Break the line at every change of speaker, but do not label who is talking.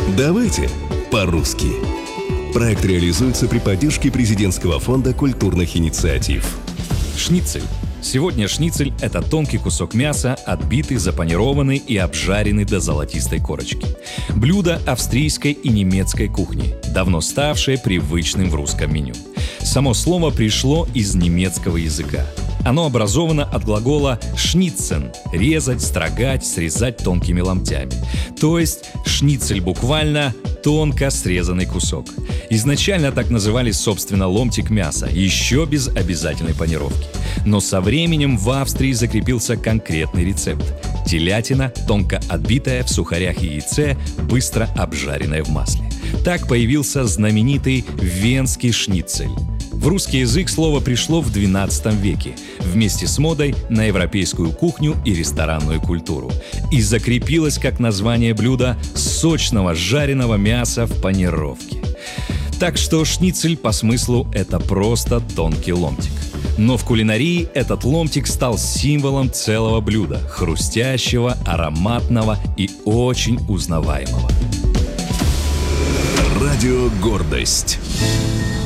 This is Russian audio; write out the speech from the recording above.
Давайте по-русски. Проект реализуется при поддержке Президентского фонда культурных инициатив.
Шницель. Сегодня шницель – это тонкий кусок мяса, отбитый, запанированный и обжаренный до золотистой корочки. Блюдо австрийской и немецкой кухни, давно ставшее привычным в русском меню. Само слово пришло из немецкого языка. Оно образовано от глагола «шниццен» – резать, строгать, срезать тонкими ломтями. То есть шницель буквально тонко срезанный кусок. Изначально так называли, собственно, ломтик мяса, еще без обязательной панировки. Но со временем в Австрии закрепился конкретный рецепт. Телятина, тонко отбитая в сухарях и яйце, быстро обжаренная в масле. Так появился знаменитый венский шницель. В русский язык слово пришло в XII веке, вместе с модой на европейскую кухню и ресторанную культуру, и закрепилось как название блюда сочного жареного мяса в панировке. Так что шницель по смыслу – это просто тонкий ломтик. Но в кулинарии этот ломтик стал символом целого блюда – хрустящего, ароматного и очень узнаваемого.
Радио «Гордость».